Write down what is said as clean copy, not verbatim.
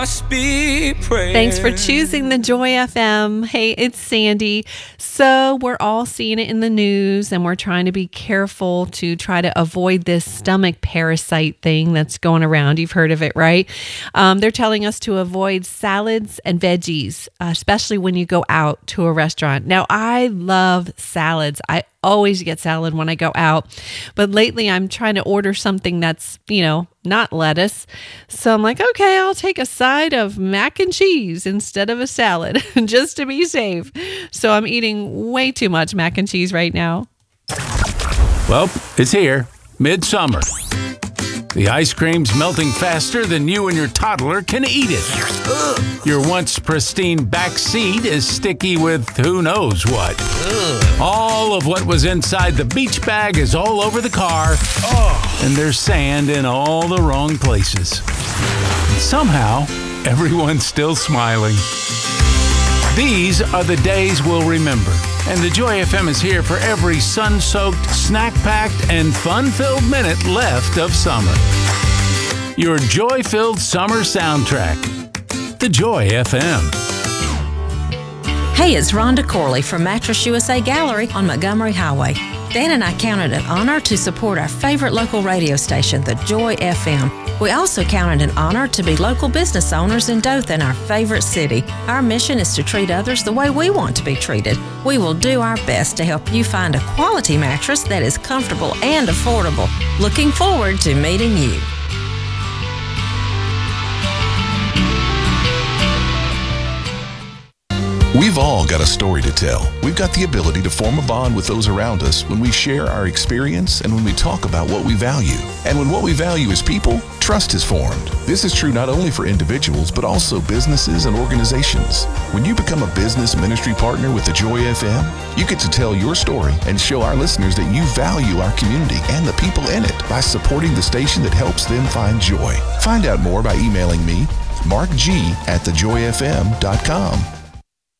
Must be prayer. Thanks for choosing the Joy FM. Hey, it's Sandy. So we're all seeing it in the news, and we're trying to be careful to try to avoid this stomach parasite thing that's going around. You've heard of it, right? They're telling us to avoid salads and veggies, especially when you go out to a restaurant. Now, I love salads. I always get salad when I go out, but lately I'm trying to order something that's, not lettuce. So I'm like, okay, I'll take a side of mac and cheese instead of a salad just to be safe. So I'm eating way too much mac and cheese right now. Well, it's here, midsummer. The ice cream's melting faster than you and your toddler can eat it. Your once pristine back seat is sticky with who knows what. All of what was inside the beach bag is all over the car, and there's sand in all the wrong places. Somehow, everyone's still smiling. These are the days we'll remember, and the Joy FM is here for every sun-soaked, snack-packed, and fun-filled minute left of summer. Your joy-filled summer soundtrack, the Joy FM. Hey, it's Rhonda Corley from Mattress USA Gallery on Montgomery Highway. Dan and I count it an honor to support our favorite local radio station, the Joy FM. We also count it an honor to be local business owners in Dothan, our favorite city. Our mission is to treat others the way we want to be treated. We will do our best to help you find a quality mattress that is comfortable and affordable. Looking forward to meeting you. We've all got a story to tell. We've got the ability to form a bond with those around us when we share our experience and when we talk about what we value. And when what we value is people, trust is formed. This is true not only for individuals, but also businesses and organizations. When you become a business ministry partner with the Joy FM, you get to tell your story and show our listeners that you value our community and the people in it by supporting the station that helps them find joy. Find out more by emailing me, markg@thejoyfm.com.